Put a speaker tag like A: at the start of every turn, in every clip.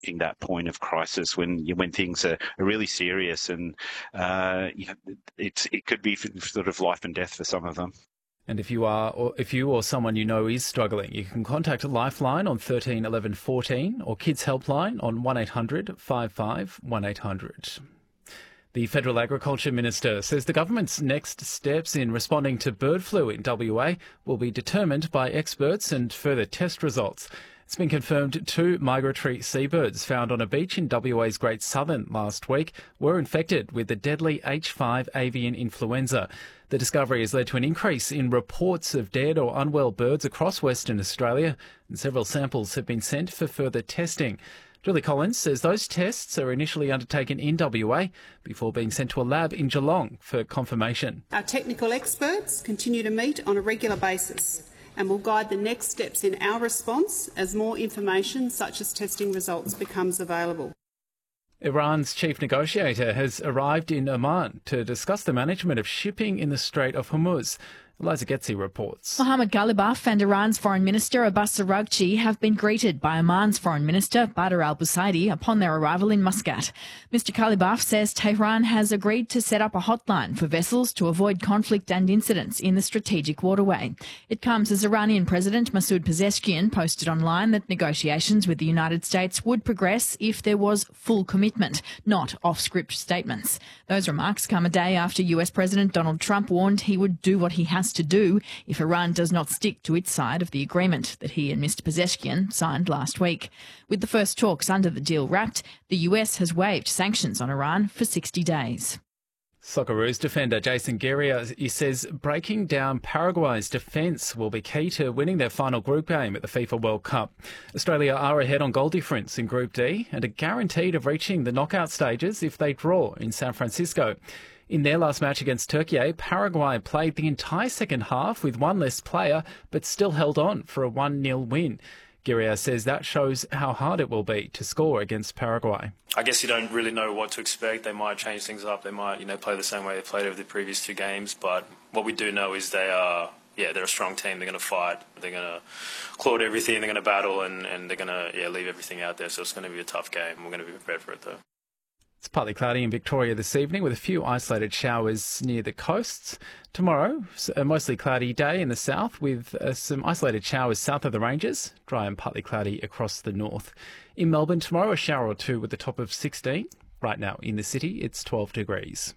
A: that point of crisis when things are really serious, and it could be sort of life and death for some of them.
B: And if you or someone you know is struggling, you can contact Lifeline on 13 11 14 or Kids Helpline on 1800 55 1800. The Federal Agriculture Minister says the government's next steps in responding to bird flu in WA will be determined by experts and further test results. It's been confirmed 2 migratory seabirds found on a beach in WA's Great Southern last week were infected with the deadly H5 avian influenza. The discovery has led to an increase in reports of dead or unwell birds across Western Australia, and several samples have been sent for further testing. Julie Collins says those tests are initially undertaken in WA before being sent to a lab in Geelong for confirmation.
C: Our technical experts continue to meet on a regular basis and will guide the next steps in our response as more information such as testing results becomes available.
B: Iran's chief negotiator has arrived in Oman to discuss the management of shipping in the Strait of Hormuz. Eliza Getzi reports.
D: Mohammad Ghalibaf and Iran's Foreign Minister Abbas Araghchi have been greeted by Oman's Foreign Minister Badr al-Busaidi upon their arrival in Muscat. Mr. Ghalibaf says Tehran has agreed to set up a hotline for vessels to avoid conflict and incidents in the strategic waterway. It comes as Iranian President Masoud Pezeshkian posted online that negotiations with the United States would progress if there was full commitment, not off-script statements. Those remarks come a day after US President Donald Trump warned he would do what he has to do if Iran does not stick to its side of the agreement that he and Mr. Pezeshkian signed last week. With the first talks under the deal wrapped, the US has waived sanctions on Iran for 60 days.
B: Socceroos defender Jason Guerrier says breaking down Paraguay's defence will be key to winning their final group game at the FIFA World Cup. Australia are ahead on goal difference in Group D and are guaranteed of reaching the knockout stages if they draw in San Francisco. In their last match against Turkey, Paraguay played the entire second half with one less player, but still held on for a 1-0 win. Guerrier says that shows how hard it will be to score against Paraguay.
E: I guess you don't really know what to expect. They might change things up. They might, play the same way they played over the previous 2 games. But what we do know is they're a strong team. They're going to fight. They're going to claw at everything. They're going to battle, and they're going to leave everything out there. So it's going to be a tough game. We're going to be prepared for it, though.
B: It's partly cloudy in Victoria this evening with a few isolated showers near the coasts. Tomorrow, a mostly cloudy day in the south with some isolated showers south of the ranges, dry and partly cloudy across the north. In Melbourne tomorrow, a shower or 2 with a top of 16. Right now in the city, it's 12 degrees.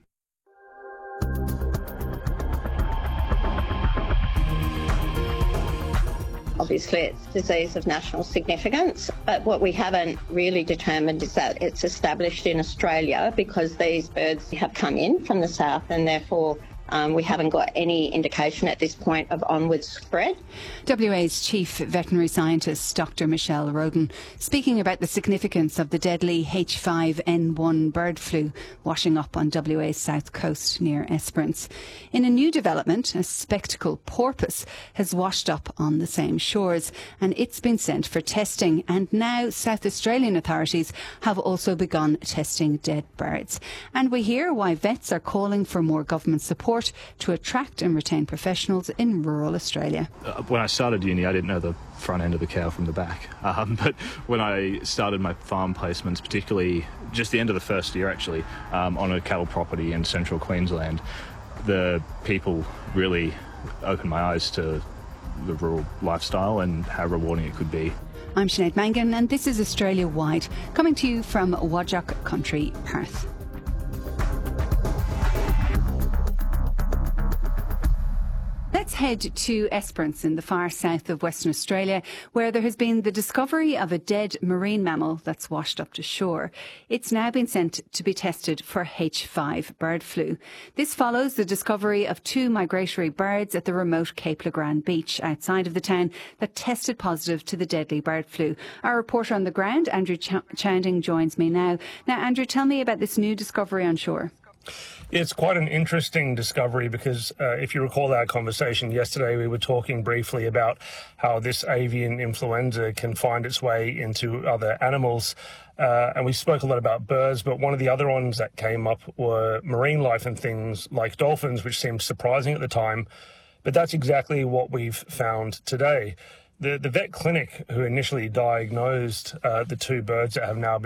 F: Obviously, it's a disease of national significance, but what we haven't really determined is that it's established in Australia because these birds have come in from the south and therefore we haven't got any indication at this point of onward spread.
G: WA's Chief Veterinary Scientist, Dr Michelle Roden, speaking about the significance of the deadly H5N1 bird flu washing up on WA's south coast near Esperance. In a new development, a spectacle porpoise has washed up on the same shores and it's been sent for testing, and now South Australian authorities have also begun testing dead birds. And we hear why vets are calling for more government support to attract and retain professionals in rural Australia.
H: When I started uni, I didn't know the front end of the cow from the back. But when I started my farm placements, particularly just the end of the first year actually, on a cattle property in central Queensland, the people really opened my eyes to the rural lifestyle and how rewarding it could be.
G: I'm Sinead Mangan and this is Australia Wide, coming to you from Whadjuk Country, Perth. Let's head to Esperance in the far south of Western Australia, where there has been the discovery of a dead marine mammal that's washed up to shore. It's now been sent to be tested for H5 bird flu. This follows the discovery of 2 migratory birds at the remote Cape Le Grand beach outside of the town that tested positive to the deadly bird flu. Our reporter on the ground, Andrew Chowding, joins me now. Now, Andrew, tell me about this new discovery on shore.
I: It's quite an interesting discovery because if you recall our conversation yesterday, we were talking briefly about how this avian influenza can find its way into other animals. And we spoke a lot about birds, but one of the other ones that came up were marine life and things like dolphins, which seemed surprising at the time. But that's exactly what we've found today. The vet clinic who initially diagnosed the two birds that have now been